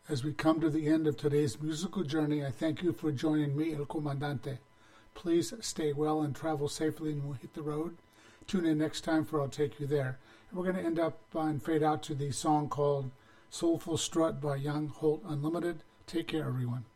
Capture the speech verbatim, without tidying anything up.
As we come to the end of today's musical journey, I thank you for joining me, El Comandante. Please stay well and travel safely when we hit the road. Tune in next time for I'll Take You There. And we're going to end up and fade out to the song called Soulful Strut by Young Holt Unlimited. Take care, everyone.